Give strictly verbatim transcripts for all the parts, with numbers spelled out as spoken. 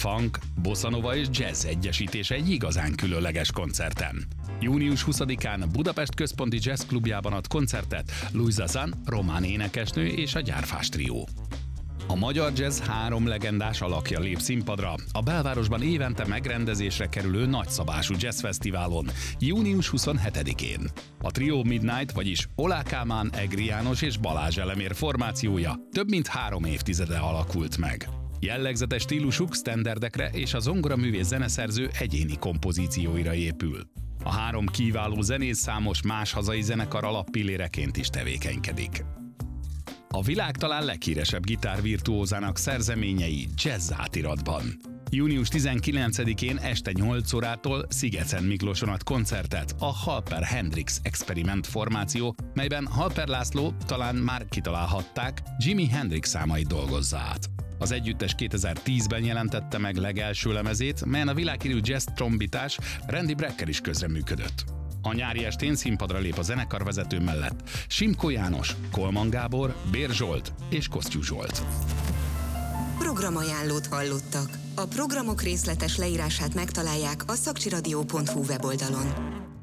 Funk, bossa nova és jazz egyesítése egy igazán különleges koncerten. június huszadikán Budapest Központi Jazz Klubjában ad koncertet Luisa Zan, román énekesnő és a Gyárfás trió. A magyar jazz három legendás alakja lép színpadra a belvárosban évente megrendezésre kerülő nagyszabású jazzfesztiválon június huszonhetedikén. A Trio Midnight, vagyis Olá Kálmán, Egri János és Balázs Elemér formációja több mint három évtizede alakult meg. Jellegzetes stílusuk sztenderdekre és a zongoraművész zeneszerző egyéni kompozícióira épül. A három kiváló zenész számos más hazai zenekar alappilléreként is tevékenykedik. A világ talán leghíresebb gitárvirtuózának szerzeményei jazz átiratban. június tizenkilencedikén este nyolc órától Szigeten Miklóson ad koncertet a Halper Hendrix Experiment formáció, melyben Halper László, talán már kitalálhatták, Jimi Hendrix számait dolgozza át. Az együttes kétezer-tízben jelentette meg legelső lemezét, melyen a világhírű jazz trombitás Randy Brecker is közreműködött. A nyári estén színpadra lép a zenekarvezető mellett Simko János, Kolman Gábor, Bér Zsolt és Kosztyú Zsolt. Programajánlót hallottak. A programok részletes leírását megtalálják a szakcsiradio pont hu weboldalon.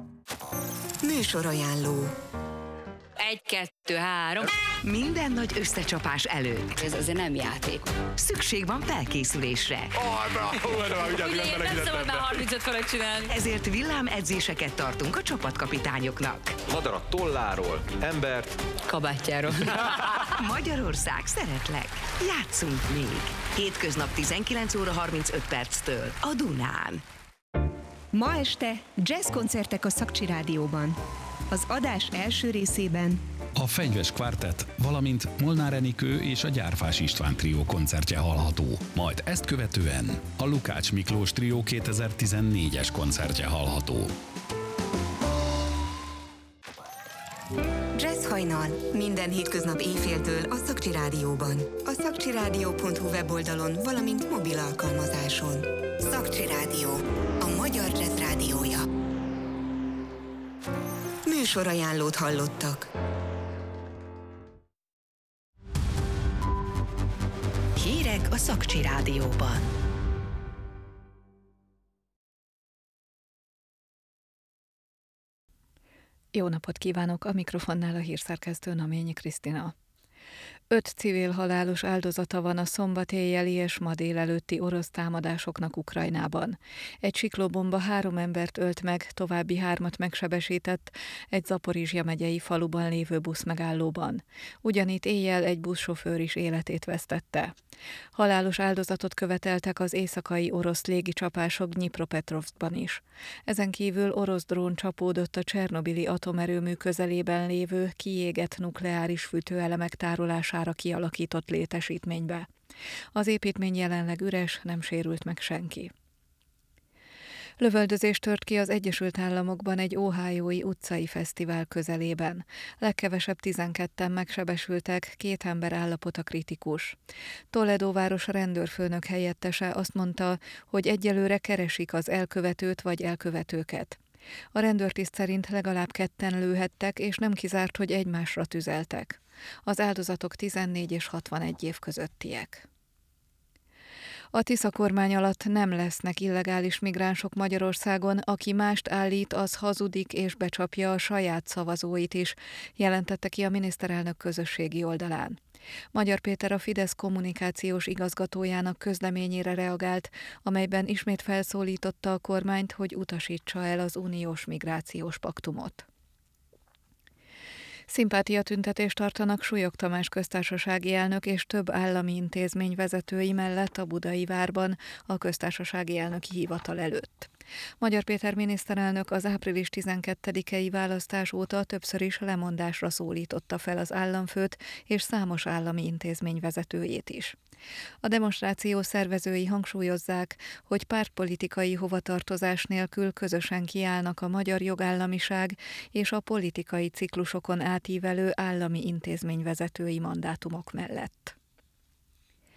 Műsorajánló. Egy, kettő, három. Minden nagy összecsapás előtt. Ez azért nem játék. Szükség van felkészülésre. Ugye, nem szabad már harmincöt fölött csinálni. Ezért villámedzéseket tartunk a csapatkapitányoknak. Madarat tolláról, embert Kabátjáról. Magyarország, szeretlek. Játszunk még. Hétköznap tizenkilenc óra harmincöt perctől a Dunán. Ma este jazzkoncertek a Szakcsi Rádióban. Az adás első részében a Fenyves Kvartett, valamint Molnár Enikő és a Gyárfás István trió koncertje hallható. Majd ezt követően a Lukács Miklós trió kétezer-tizennégyes koncertje hallható. Jazz hajnal. Minden hétköznap éjféltől a Szakcsi Rádióban. A szakcsiradio pont hu weboldalon, valamint mobil alkalmazáson. Szakcsi Rádió. A magyar jazz rádiója. Műsorajánlót hallottak. Hírek a Szakcsi Rádióban. Jó napot kívánok, a mikrofonnál a hírszerkesztő Naményi Krisztina. Öt civil halálos áldozata van a szombat éjjeli és ma délelőtti orosz támadásoknak Ukrajnában. Egy siklóbomba három embert ölt meg, további hármat megsebesített egy Zaporizsja megyei faluban lévő buszmegállóban. Ugyanitt éjjel egy buszsofőr is életét vesztette. Halálos áldozatot követeltek az éjszakai orosz légicsapások Dnyipropetrovszkban is. Ezen kívül orosz drón csapódott a csernobili atomerőmű közelében lévő kiégett nukleáris fűtőelemek tárolására kialakított létesítménybe. Az építmény jelenleg üres, nem sérült meg senki. Lövöldözés tört ki az Egyesült Államokban egy ohiói utcai fesztivál közelében. Legkevesebb tizenketten megsebesültek, két ember állapota kritikus. Toledo város rendőrfőnök helyettese azt mondta, hogy egyelőre keresik az elkövetőt vagy elkövetőket. A rendőrtiszt szerint legalább ketten lőhettek, és nem kizárt, hogy egymásra tüzeltek. Az áldozatok tizennégy és hatvanegy év közöttiek. A Tisza kormány alatt nem lesznek illegális migránsok Magyarországon, aki mást állít, az hazudik és becsapja a saját szavazóit is, jelentette ki a miniszterelnök közösségi oldalán. Magyar Péter a Fidesz kommunikációs igazgatójának közleményére reagált, amelyben ismét felszólította a kormányt, hogy utasítsa el az uniós migrációs paktumot. Szimpátiatüntetést tartanak Súlyog Tamás köztársasági elnök és több állami intézmény vezetői mellett a Budai Várban a köztársasági elnöki hivatal előtt. Magyar Péter miniszterelnök az április tizenkettedikei választás óta többször is lemondásra szólította fel az államfőt és számos állami intézmény vezetőjét is. A demonstráció szervezői hangsúlyozzák, hogy pártpolitikai hovatartozás nélkül közösen kiállnak a magyar jogállamiság és a politikai ciklusokon átívelő állami intézményvezetői mandátumok mellett.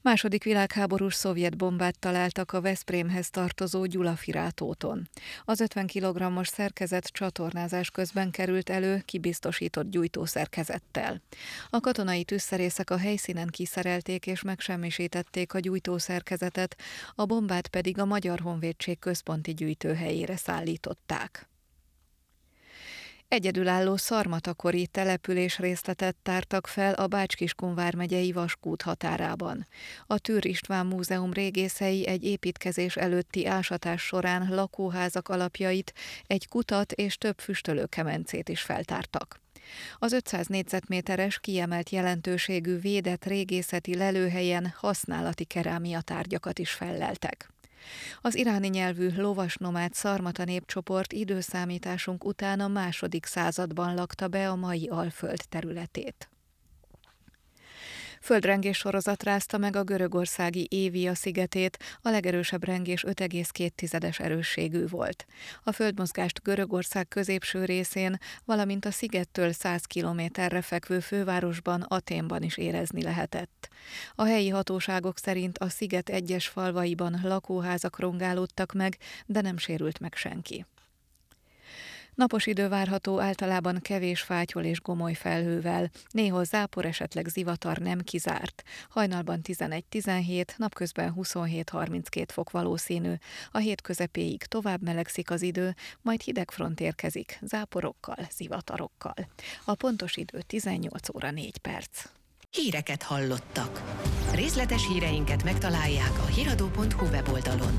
Második világháborús szovjet bombát találtak a Veszprémhez tartozó Gyulafirátóton. Az ötven kilogrammos szerkezet csatornázás közben került elő kibiztosított gyújtószerkezettel. A katonai tűzszerészek a helyszínen kiszerelték és megsemmisítették a gyújtószerkezetet, a bombát pedig a Magyar Honvédség központi gyűjtőhelyére szállították. Egyedülálló szarmatakori településrészletet tártak fel a Bács-Kiskun vármegyei Vaskút határában. A Türr István Múzeum régészei egy építkezés előtti ásatás során lakóházak alapjait, egy kutat és több füstölőkemencét is feltártak. Az ötszáz négyzetméteres kiemelt jelentőségű védett régészeti lelőhelyen használati kerámia tárgyakat is felleltek. Az iráni nyelvű lovas-nomád szarmata népcsoport időszámításunk után a második században lakta be a mai Alföld területét. Földrengés sorozat rázta meg a görögországi Évia szigetét, a legerősebb rengés öt egész két erősségű volt. A földmozgást Görögország középső részén, valamint a szigettől száz kilométerre fekvő fővárosban, Athénban is érezni lehetett. A helyi hatóságok szerint a sziget egyes falvaiban lakóházak rongálódtak meg, de nem sérült meg senki. Napos idő várható, általában kevés fátyol és gomoly felhővel, néhol zápor, esetleg zivatar nem kizárt. Hajnalban tizenegy-tizenhét, napközben huszonhét-harminckét fok valószínű. A hét közepéig tovább melegszik az idő, majd hideg front érkezik, záporokkal, zivatarokkal. A pontos idő tizennyolc óra négy perc. Híreket hallottak. Részletes híreinket megtalálják a hiradó pont hu weboldalon.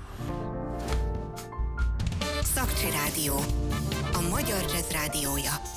Szakcsi Rádió, a magyar jazz rádiója.